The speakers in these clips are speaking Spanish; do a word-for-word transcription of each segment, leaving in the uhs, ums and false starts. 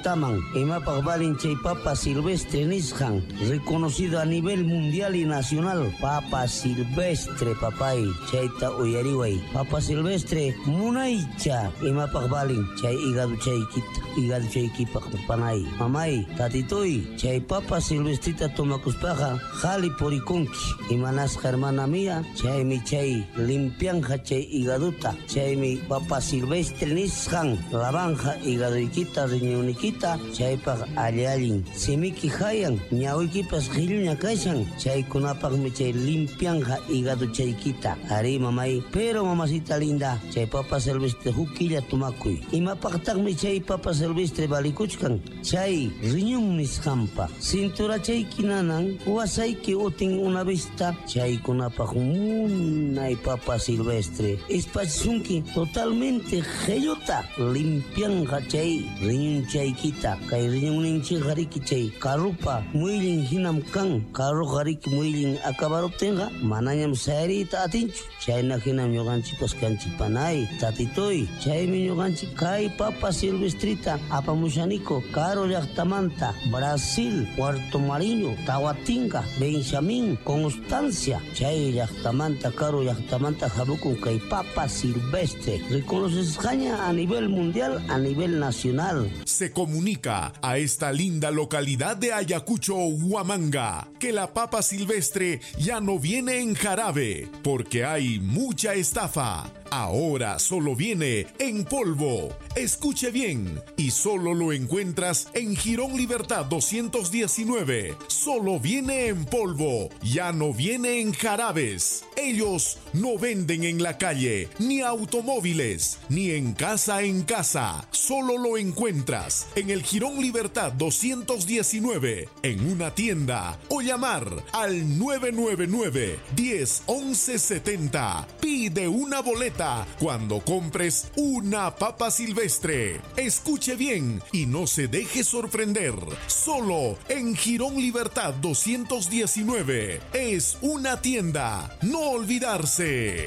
llaqtaman imapak valin chay papa silvestre nisqan, reconocido a nivel mundial y nacional. Papa silvestre, papay, chayta uyariway. Papa silvestre munaycha imapak valin chay hígado chaykita, hígado chaykipak panay. Mamay, tatitoy, chay papa silvestrita tomakuspaqa jali purikunki. Imanasqa hermana mía, chaymi chay limpianja chay hígaduta, chaymi papa silvestre nisqan, lavanja hígadoykita, riñonikita, chaypaq alli allin. Simiki hayan, ñawiykipas qhilluña kashan, chaykunapaqmi chay limpianja hígado chaykita. Ari mamay, pero mamacita linda, chay papa silvestre hukilla tumakuy. Imapaqtaqmi chay papa silvestre balikuchkan, chay riñon nisqanpa. Cintura chayki nanan, wasayki utin una vista, chaykunapaq munay papa silvestre. Espachunki totalmente gellota, limpianja chay riñon chaykita. Kay riñon ninchi hariki chay karupa muylin hinam kan, karu hariki muylin akabaruptenga, manañam sayrita atinchu. Chayna hinam ñuqanchipas kanchik panay, tatitoy, chaymi ñuqanchik kay papa silvestrita apamushaniko Caro llaqtamanta, Brasil, Puerto Mariño, Tahuatinga, Benjamín, Constancia, chay llaqtamanta, Caro llaqtamanta habukun kay papa silvestre, reconoces España a nivel mundial, a nivel nacional. Se comunica a esta linda localidad de Ayacucho, Huamanga, que la papa silvestre ya no viene en jarabe, porque hay mucha estafa. Ahora solo viene en polvo. Escuche bien, y solo lo encuentras en Jirón Libertad doscientos diecinueve. Solo viene en polvo, ya no viene en jarabes. Ellos no venden en la calle, ni automóviles, ni en casa en casa. Solo lo encuentras en el Jirón Libertad doscientos diecinueve, en una tienda, o llamar al nueve nueve nueve, diez, once setenta. Pide una boleta cuando compres una papa silvestre. Escuche bien y no se deje sorprender. Solo en Jirón Libertad doscientos diecinueve. Es una tienda. No olvidarse.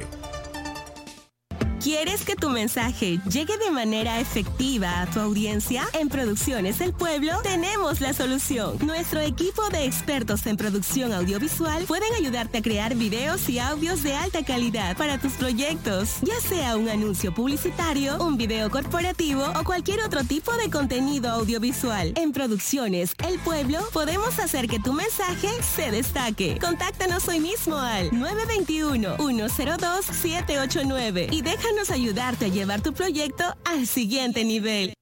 ¿Quieres que tu mensaje llegue de manera efectiva a tu audiencia? En Producciones El Pueblo tenemos la solución. Nuestro equipo de expertos en producción audiovisual pueden ayudarte a crear videos y audios de alta calidad para tus proyectos, ya sea un anuncio publicitario, un video corporativo o cualquier otro tipo de contenido audiovisual. En Producciones El Pueblo podemos hacer que tu mensaje se destaque. Contáctanos hoy mismo al nueve dos uno, uno cero dos, siete ocho nueve y déjanos ayudarte a llevar tu proyecto al siguiente nivel.